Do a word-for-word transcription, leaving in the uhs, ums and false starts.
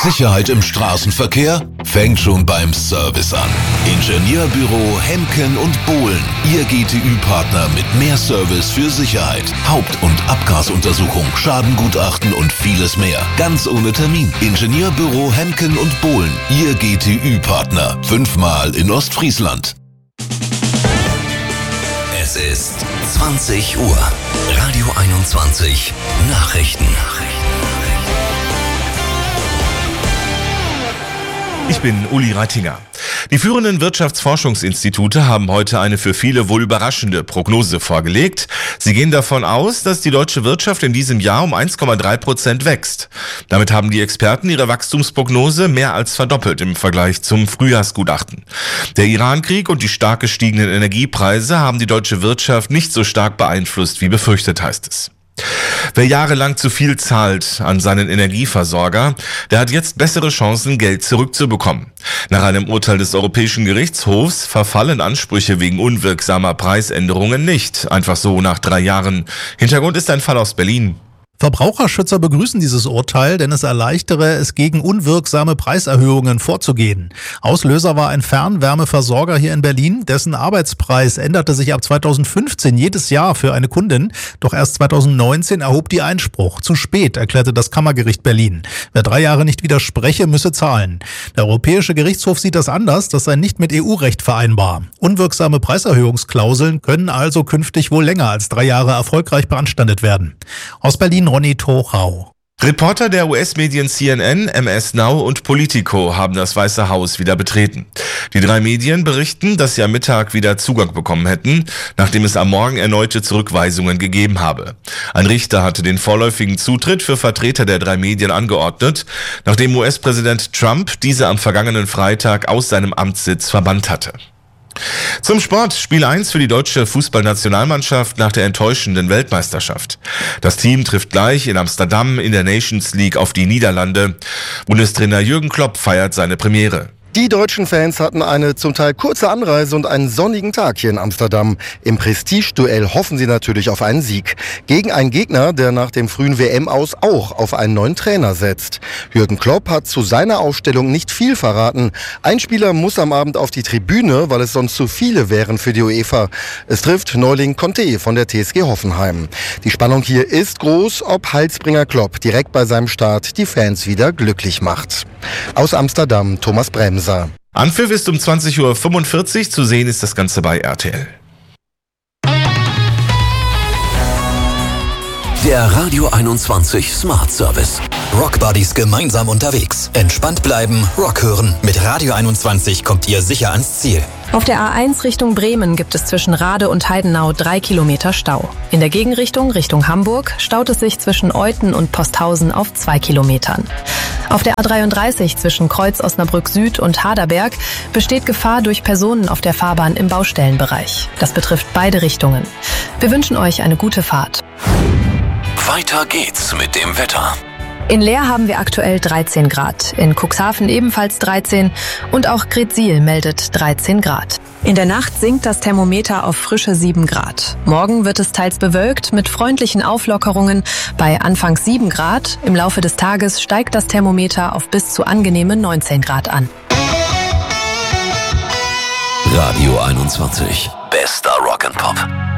Sicherheit im Straßenverkehr fängt schon beim Service an. Ingenieurbüro Hemken und Bohlen, Ihr G T Ü-Partner mit mehr Service für Sicherheit, Haupt- und Abgasuntersuchung, Schadengutachten und vieles mehr. Ganz ohne Termin. Ingenieurbüro Hemken und Bohlen, Ihr G T Ü-Partner. Fünfmal in Ostfriesland. Es ist zwanzig Uhr. Radio einundzwanzig. Nachrichten. Ich bin Uli Reitinger. Die führenden Wirtschaftsforschungsinstitute haben heute eine für viele wohl überraschende Prognose vorgelegt. Sie gehen davon aus, dass die deutsche Wirtschaft in diesem Jahr um eins Komma drei Prozent wächst. Damit haben die Experten ihre Wachstumsprognose mehr als verdoppelt im Vergleich zum Frühjahrsgutachten. Der Irankrieg und die stark gestiegenen Energiepreise haben die deutsche Wirtschaft nicht so stark beeinflusst, wie befürchtet, heißt es. Wer jahrelang zu viel zahlt an seinen Energieversorger, der hat jetzt bessere Chancen, Geld zurückzubekommen. Nach einem Urteil des Europäischen Gerichtshofs verfallen Ansprüche wegen unwirksamer Preisänderungen nicht, einfach so nach drei Jahren. Hintergrund ist ein Fall aus Berlin. Verbraucherschützer begrüßen dieses Urteil, denn es erleichtere es, gegen unwirksame Preiserhöhungen vorzugehen. Auslöser war ein Fernwärmeversorger hier in Berlin, dessen Arbeitspreis änderte sich ab zweitausendfünfzehn jedes Jahr für eine Kundin. Doch erst zweitausendneunzehn erhob die Einspruch. Zu spät, erklärte das Kammergericht Berlin. Wer drei Jahre nicht widerspreche, müsse zahlen. Der Europäische Gerichtshof sieht das anders, das sei nicht mit E U-Recht vereinbar. Unwirksame Preiserhöhungsklauseln können also künftig wohl länger als drei Jahre erfolgreich beanstandet werden. Aus Berlin Ronny Torau. Reporter der U S-Medien C N N, M S Now und Politico haben das Weiße Haus wieder betreten. Die drei Medien berichten, dass sie am Mittag wieder Zugang bekommen hätten, nachdem es am Morgen erneute Zurückweisungen gegeben habe. Ein Richter hatte den vorläufigen Zutritt für Vertreter der drei Medien angeordnet, nachdem U S-Präsident Trump diese am vergangenen Freitag aus seinem Amtssitz verbannt hatte. Zum Sport. Spiel eins für die deutsche Fußballnationalmannschaft nach der enttäuschenden Weltmeisterschaft. Das Team trifft gleich in Amsterdam in der Nations League auf die Niederlande. Bundestrainer Jürgen Klopp feiert seine Premiere. Die deutschen Fans hatten eine zum Teil kurze Anreise und einen sonnigen Tag hier in Amsterdam. Im Prestige-Duell hoffen sie natürlich auf einen Sieg. Gegen einen Gegner, der nach dem frühen W M-Aus auch auf einen neuen Trainer setzt. Jürgen Klopp hat zu seiner Aufstellung nicht viel verraten. Ein Spieler muss am Abend auf die Tribüne, weil es sonst zu viele wären für die UEFA. Es trifft Neuling Conte von der T S G Hoffenheim. Die Spannung hier ist groß, ob Heilsbringer Klopp direkt bei seinem Start die Fans wieder glücklich macht. Aus Amsterdam, Thomas Bremser. Anpfiff ist um zwanzig Uhr fünfundvierzig, zu sehen ist das Ganze bei R T L. Der Radio einundzwanzig Smart Service. Rockbuddies gemeinsam unterwegs. Entspannt bleiben, Rock hören. Mit Radio einundzwanzig kommt ihr sicher ans Ziel. Auf der A eins Richtung Bremen gibt es zwischen Rade und Heidenau drei Kilometer Stau. In der Gegenrichtung Richtung Hamburg staut es sich zwischen Euthen und Posthausen auf zwei Kilometern. Auf der A dreiunddreißig zwischen Kreuz Osnabrück Süd und Haderberg besteht Gefahr durch Personen auf der Fahrbahn im Baustellenbereich. Das betrifft beide Richtungen. Wir wünschen euch eine gute Fahrt. Weiter geht's mit dem Wetter. In Leer haben wir aktuell dreizehn Grad, in Cuxhaven ebenfalls dreizehn und auch Greetsiel meldet dreizehn Grad. In der Nacht sinkt das Thermometer auf frische sieben Grad. Morgen wird es teils bewölkt mit freundlichen Auflockerungen bei anfangs sieben Grad. Im Laufe des Tages steigt das Thermometer auf bis zu angenehme neunzehn Grad an. Radio einundzwanzig. Bester Rock'n'Pop.